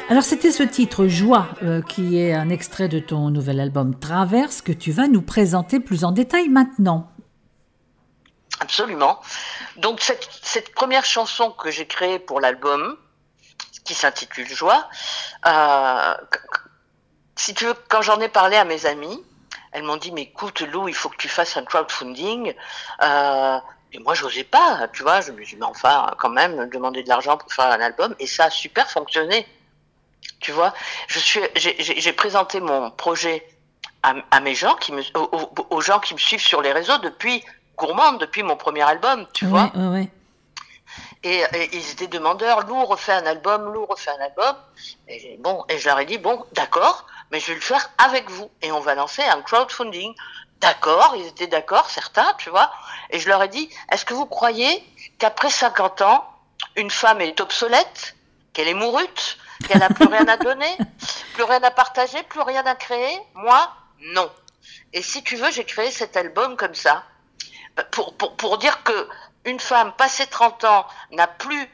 Alors c'était ce titre Joie qui est un extrait de ton nouvel album Traverse que tu vas nous présenter plus en détail maintenant. Absolument. Donc cette première chanson que j'ai créée pour l'album, qui s'intitule Joie, si tu veux, quand j'en ai parlé à mes amis, elles m'ont dit mais écoute Lou, il faut que tu fasses un crowdfunding. Et moi j'osais pas, tu vois, je me dis mais enfin quand même demander de l'argent pour faire un album, et ça a super fonctionné. Tu vois, j'ai présenté mon projet à mes gens aux gens qui me suivent sur les réseaux depuis Gourmande, depuis mon premier album, tu vois. Ouais. Et ils étaient demandeurs, Lou refait un album, Lou refait un album. Et je leur ai dit bon, d'accord, mais je vais le faire avec vous et on va lancer un crowdfunding. D'accord, ils étaient d'accord, certains, tu vois. Et je leur ai dit, est-ce que vous croyez qu'après 50 ans, une femme est obsolète, qu'elle est mourute, qu'elle n'a plus rien à donner, plus rien à partager, plus rien à créer? Moi, non. Et si tu veux, j'ai créé cet album comme ça, pour dire que une femme passée 30 ans n'a plus...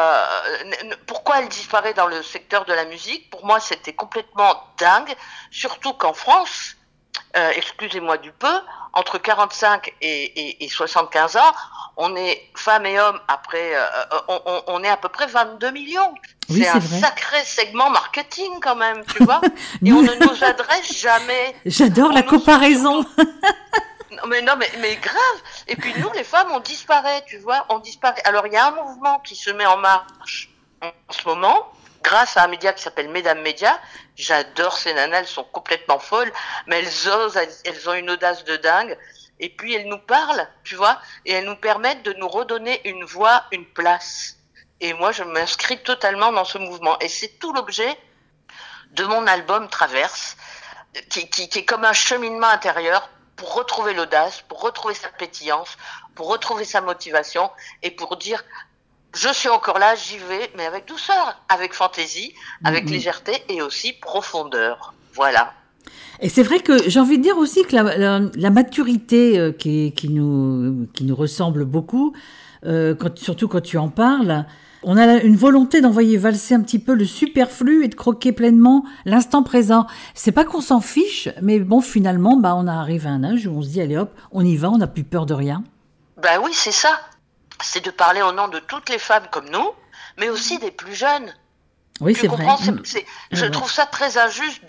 pourquoi elle disparaît dans le secteur de la musique? Pour moi, c'était complètement dingue, surtout qu'en France, excusez-moi du peu, entre 45 et 75 ans, on est femmes et hommes après, on est à peu près 22 millions. Oui, c'est un vrai. Sacré segment marketing quand même, tu vois. Et on ne nous adresse jamais. J'adore la comparaison. Non, mais grave. Et puis nous, les femmes, on disparaît, tu vois, on disparaît. Alors il y a un mouvement qui se met en marche en ce moment, grâce à un média qui s'appelle Mesdames Médias. J'adore ces nanas, elles sont complètement folles, mais elles osent, elles ont une audace de dingue. Et puis elles nous parlent, tu vois, et elles nous permettent de nous redonner une voix, une place. Et moi, je m'inscris totalement dans ce mouvement. Et c'est tout l'objet de mon album Traverse, qui est comme un cheminement intérieur pour retrouver l'audace, pour retrouver sa pétillance, pour retrouver sa motivation et pour dire je suis encore là, j'y vais, mais avec douceur, avec fantaisie, avec légèreté et aussi profondeur. Voilà. Et c'est vrai que j'ai envie de dire aussi que la maturité qui nous ressemble beaucoup, surtout quand tu en parles, on a une volonté d'envoyer valser un petit peu le superflu et de croquer pleinement l'instant présent. C'est pas qu'on s'en fiche, mais bon, finalement, on arrive à un âge où on se dit, allez hop, on y va, on n'a plus peur de rien. Ben oui, c'est ça. C'est de parler au nom de toutes les femmes comme nous, mais aussi des plus jeunes. Oui, tu c'est comprends, vrai. Je trouve ça très injuste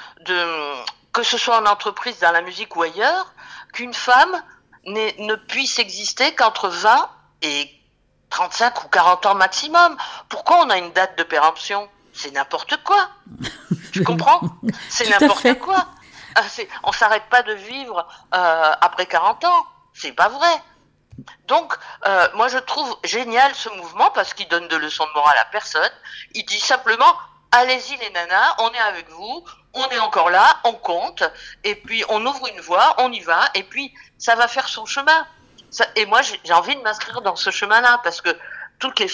que ce soit en entreprise, dans la musique ou ailleurs, qu'une femme ne puisse exister qu'entre 20 et 35 ou 40 ans maximum. Pourquoi on a une date de péremption? C'est n'importe quoi. Tu comprends? C'est n'importe quoi. On s'arrête pas de vivre après 40 ans. C'est pas vrai. Donc, moi je trouve génial ce mouvement parce qu'il donne de leçons de morale à personne. Il dit simplement, allez-y les nanas, on est avec vous, on est encore là, on compte, et puis on ouvre une voie, on y va, et puis ça va faire son chemin. Et moi j'ai envie de m'inscrire dans ce chemin-là parce que toutes les